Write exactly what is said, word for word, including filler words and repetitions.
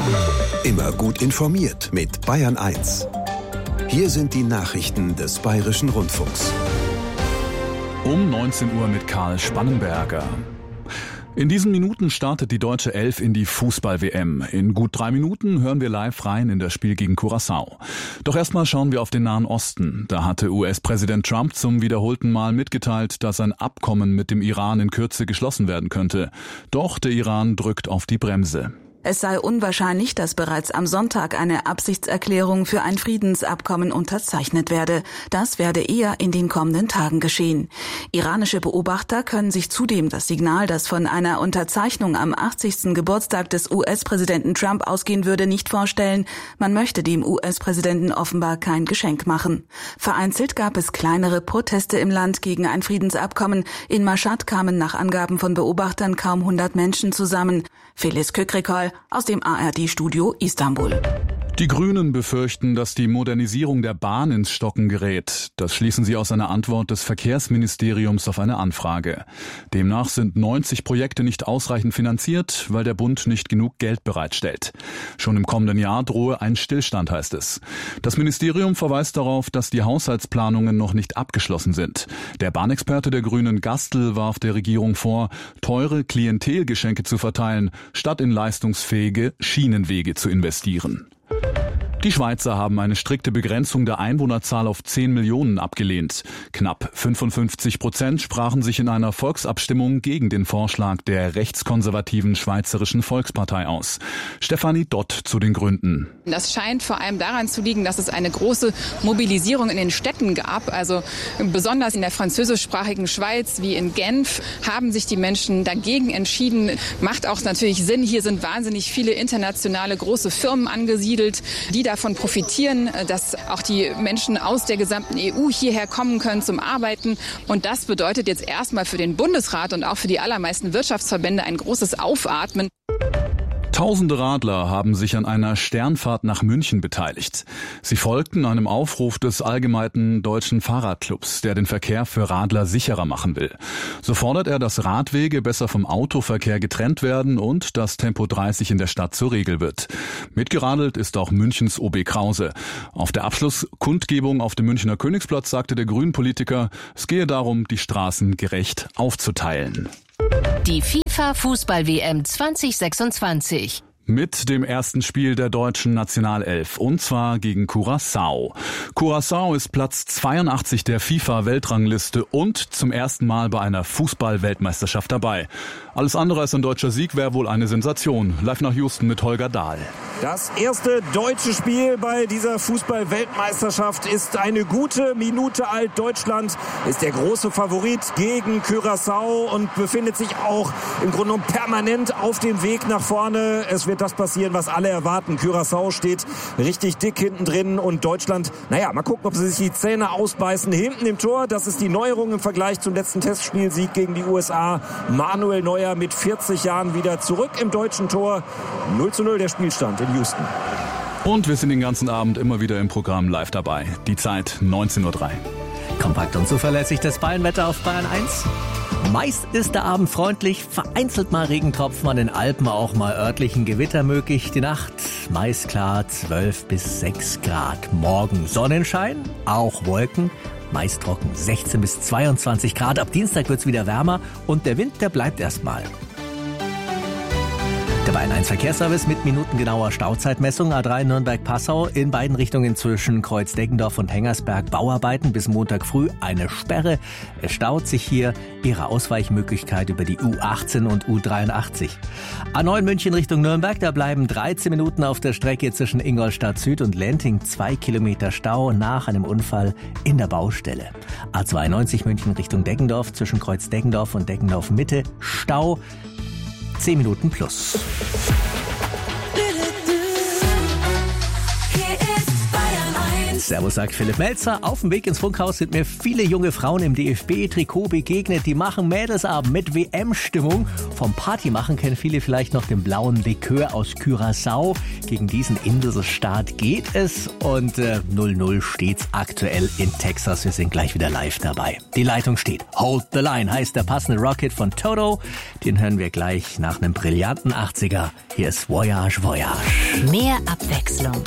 Immer gut informiert mit Bayern eins. Hier sind die Nachrichten des Bayerischen Rundfunks. Um neunzehn Uhr mit Karl Spannenberger. In diesen Minuten startet die deutsche Elf in die Fußball-W M. In gut drei Minuten hören wir live rein in das Spiel gegen Curaçao. Doch erstmal schauen wir auf den Nahen Osten. Da hatte U S-Präsident Trump zum wiederholten Mal mitgeteilt, dass ein Abkommen mit dem Iran in Kürze geschlossen werden könnte. Doch der Iran drückt auf die Bremse. Es sei unwahrscheinlich, dass bereits am Sonntag eine Absichtserklärung für ein Friedensabkommen unterzeichnet werde. Das werde eher in den kommenden Tagen geschehen. Iranische Beobachter können sich zudem das Signal, das von einer Unterzeichnung am achtzigsten Geburtstag des U S-Präsidenten Trump ausgehen würde, nicht vorstellen. Man möchte dem U S-Präsidenten offenbar kein Geschenk machen. Vereinzelt gab es kleinere Proteste im Land gegen ein Friedensabkommen. In Mashhad kamen nach Angaben von Beobachtern kaum hundert Menschen zusammen. Filiz Kökrikal aus dem A R D-Studio Istanbul. Die Grünen befürchten, dass die Modernisierung der Bahn ins Stocken gerät. Das schließen sie aus einer Antwort des Verkehrsministeriums auf eine Anfrage. Demnach sind neunzig Projekte nicht ausreichend finanziert, weil der Bund nicht genug Geld bereitstellt. Schon im kommenden Jahr drohe ein Stillstand, heißt es. Das Ministerium verweist darauf, dass die Haushaltsplanungen noch nicht abgeschlossen sind. Der Bahnexperte der Grünen Gastl warf der Regierung vor, teure Klientelgeschenke zu verteilen, statt in leistungsfähige Schienenwege zu investieren. Die Schweizer haben eine strikte Begrenzung der Einwohnerzahl auf zehn Millionen abgelehnt. Knapp fünfundfünfzig Prozent sprachen sich in einer Volksabstimmung gegen den Vorschlag der rechtskonservativen Schweizerischen Volkspartei aus. Stefanie Dott zu den Gründen. Das scheint vor allem daran zu liegen, dass es eine große Mobilisierung in den Städten gab. Also besonders in der französischsprachigen Schweiz wie in Genf haben sich die Menschen dagegen entschieden. Macht auch natürlich Sinn. Hier sind wahnsinnig viele internationale große Firmen angesiedelt, die davon profitieren, dass auch die Menschen aus der gesamten E U hierher kommen können zum Arbeiten. Und das bedeutet jetzt erstmal für den Bundesrat und auch für die allermeisten Wirtschaftsverbände ein großes Aufatmen. Tausende Radler haben sich an einer Sternfahrt nach München beteiligt. Sie folgten einem Aufruf des Allgemeinen Deutschen Fahrradclubs, der den Verkehr für Radler sicherer machen will. So fordert er, dass Radwege besser vom Autoverkehr getrennt werden und dass Tempo dreißig in der Stadt zur Regel wird. Mitgeradelt ist auch Münchens O B Krause. Auf der Abschlusskundgebung auf dem Münchner Königsplatz sagte der Grünen-Politiker, es gehe darum, die Straßen gerecht aufzuteilen. Die FIFA-Fußball-W M zwanzig sechsundzwanzig. Mit dem ersten Spiel der deutschen Nationalelf, und zwar gegen Curaçao. Curaçao ist Platz zweiundachtzig der FIFA-Weltrangliste und zum ersten Mal bei einer Fußball-Weltmeisterschaft dabei. Alles andere als ein deutscher Sieg wäre wohl eine Sensation. Live nach Houston mit Holger Dahl. Das erste deutsche Spiel bei dieser Fußball-Weltmeisterschaft ist eine gute Minute alt. Deutschland ist der große Favorit gegen Curaçao und befindet sich auch im Grunde genommen permanent auf dem Weg nach vorne. Es wird das passieren, was alle erwarten. Curaçao steht richtig dick hinten drin und Deutschland, naja, mal gucken, ob sie sich die Zähne ausbeißen. Hinten im Tor, das ist die Neuerung im Vergleich zum letzten Testspielsieg gegen die U S A. Manuel Neuer mit vierzig Jahren wieder zurück im deutschen Tor. null zu null der Spielstand in Houston. Und wir sind den ganzen Abend immer wieder im Programm live dabei. Die Zeit neunzehn Uhr drei. Kompakt und zuverlässig das Bayernwetter auf Bayern eins. Meist ist der Abend freundlich, vereinzelt mal Regentropfen, an den Alpen auch mal örtlichen Gewitter möglich. Die Nacht meist klar, zwölf bis sechs Grad. Morgen Sonnenschein, auch Wolken, meist trocken, sechzehn bis zweiundzwanzig Grad. Ab Dienstag wird's wieder wärmer und der Wind, der bleibt erstmal. Der Bayern eins Verkehrsservice mit minutengenauer Stauzeitmessung. A drei Nürnberg-Passau in beiden Richtungen zwischen Kreuz-Deggendorf und Hengersberg Bauarbeiten bis Montag früh eine Sperre. Es staut sich hier. Ihre Ausweichmöglichkeit über die U achtzehn und U dreiundachtzig. A neun München Richtung Nürnberg, da bleiben dreizehn Minuten auf der Strecke zwischen Ingolstadt Süd und Lenting. Zwei Kilometer Stau nach einem Unfall in der Baustelle. A zweiundneunzig München Richtung Deggendorf zwischen Kreuz-Deggendorf und Deggendorf Mitte. Stau. zehn Minuten plus. Hier ist Bayern eins. Servus, sagt Philipp Melzer. Auf dem Weg ins Funkhaus sind mir viele junge Frauen im D F B-Trikot begegnet. Die machen Mädelsabend mit W M-Stimmung. Vom Partymachen kennen viele vielleicht noch den blauen Likör aus Curaçao. Gegen diesen Inselstaat geht es. Und äh, null null steht's aktuell in Texas. Wir sind gleich wieder live dabei. Die Leitung steht. Hold the Line heißt der passende Rocket von Toto. Den hören wir gleich nach einem brillanten achtziger. Hier ist Voyage, Voyage. Mehr Abwechslung